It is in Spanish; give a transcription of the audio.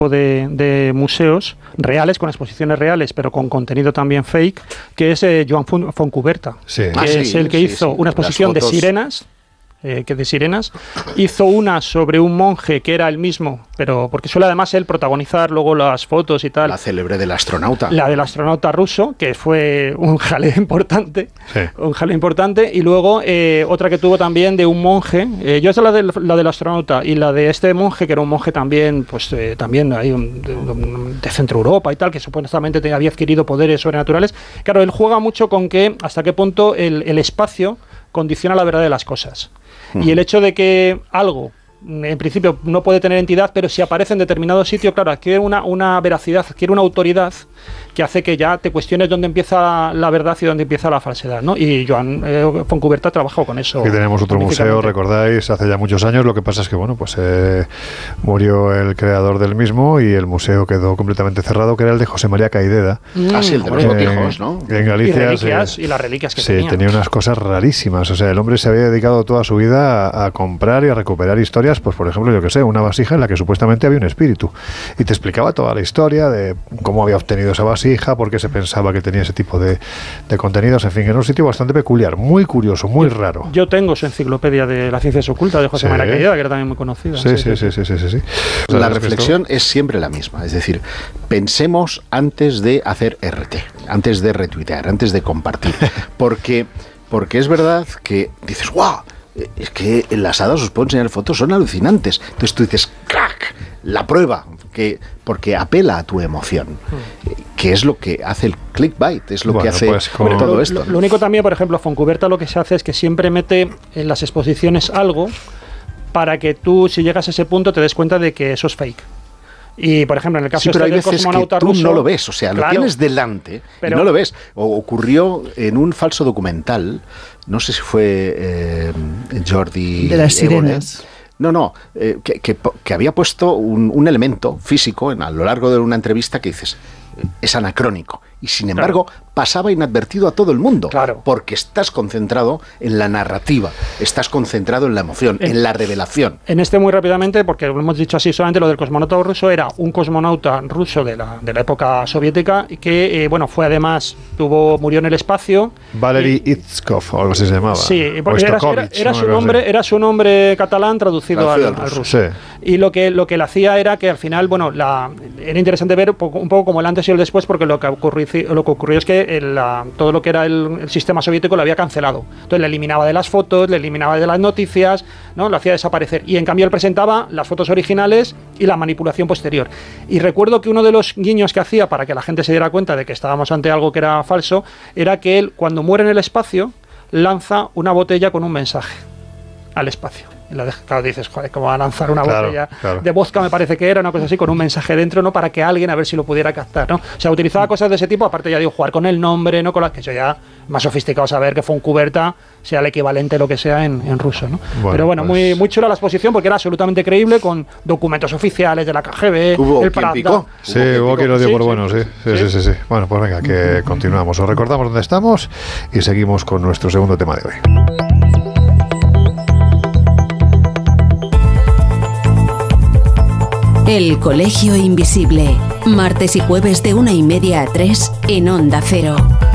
de museos reales, con exposiciones reales, pero con contenido también fake, que es Joan Fontcuberta, que es el que hizo una exposición de sirenas. Hizo una sobre un monje que era el mismo, pero porque suele además él protagonizar luego las fotos y tal. La célebre del astronauta. La del astronauta ruso, que fue un jaleo importante. Sí. Un jaleo importante. Y luego otra que tuvo también de un monje. Yo sé la del astronauta y la de este monje, que era un monje también, pues también hay de Centro Europa y tal, que supuestamente había adquirido poderes sobrenaturales. Claro, él juega mucho con que hasta qué punto el espacio condiciona la verdad de las cosas. Y el hecho de que algo, en principio, no puede tener entidad, pero si aparece en determinado sitio, claro, adquiere una veracidad, adquiere una autoridad que hace que ya te cuestiones dónde empieza la verdad y dónde empieza la falsedad, ¿no? Y Joan Fontcuberta ha trabajado con eso. Aquí tenemos otro museo, recordáis, hace ya muchos años. Lo que pasa es que, bueno, pues murió el creador del mismo y el museo quedó completamente cerrado, que era el de José María Caideda. Sí, el de los botijos, ¿no? En Galicia. Y las reliquias que tenía unas cosas rarísimas. O sea, el hombre se había dedicado toda su vida a comprar y a recuperar historias, pues por ejemplo, yo que sé, una vasija en la que supuestamente había un espíritu. Y te explicaba toda la historia de cómo había obtenido esa vasija, por qué se pensaba que tenía ese tipo de contenidos. En fin, era un sitio bastante peculiar, muy curioso, muy raro. Yo tengo su enciclopedia de las ciencias ocultas de José María Caideda, que era también muy conocida. Sí. La reflexión es siempre la misma. Es decir, pensemos antes de hacer RT, antes de retuitear, antes de compartir. Porque es verdad que dices, ¡guau! Es que en las hadas os puedo enseñar fotos, son alucinantes. Entonces tú dices, ¡crack! La prueba, porque apela a tu emoción, que es lo que hace el clickbait, es lo que hace pues todo esto. Lo único también, por ejemplo, Fontcuberta lo que se hace es que siempre mete en las exposiciones algo para que tú, si llegas a ese punto, te des cuenta de que eso es fake. Y, por ejemplo, en el caso del cosmonauta ruso... Tú no lo ves, o sea, lo tienes delante y no lo ves. Ocurrió en un falso documental, no sé si fue Jordi... De las sirenas. No, que había puesto un elemento físico a lo largo de una entrevista que dices, es anacrónico. Y sin embargo, pasaba inadvertido a todo el mundo. Claro. Porque estás concentrado en la narrativa, estás concentrado en la emoción, en la revelación. En este, muy rápidamente, porque lo hemos dicho así, solamente lo del cosmonauta ruso era un cosmonauta ruso de la época soviética que, fue además, murió en el espacio. Valery Itskov, o algo así se llamaba. Sí, porque era su nombre catalán traducido al ruso. Sí. Y lo que le hacía era que al final, era interesante ver un poco como el antes y el después, porque lo que ocurrió es que todo lo que era el sistema soviético lo había cancelado. Entonces le eliminaba de las fotos, le eliminaba de las noticias, ¿no? Lo hacía desaparecer. Y en cambio él presentaba las fotos originales y la manipulación posterior. Y recuerdo que uno de los guiños que hacía para que la gente se diera cuenta de que estábamos ante algo que era falso, era que él, cuando muere en el espacio, lanza una botella con un mensaje al espacio. Y claro, dices, joder, ¿cómo va a lanzar una botella de vodka? Me parece que era una cosa así, con un mensaje dentro, ¿no? Para que alguien a ver si lo pudiera captar, ¿no? O sea, utilizaba cosas de ese tipo, aparte ya digo, jugar con el nombre, ¿no? Con las que eso ya más sofisticado, saber que Fontcuberta sea el equivalente a lo que sea en ruso, ¿no? Pero bueno, pues, muy chula la exposición porque era absolutamente creíble, con documentos oficiales de la KGB, ¿Hubo quien picó? Sí, hubo quien lo dio por bueno, sí. Bueno, pues venga, que continuamos. Os recordamos dónde estamos y seguimos con nuestro segundo tema de hoy. El Colegio Invisible, martes y jueves de 1:30 a 3 en Onda Cero.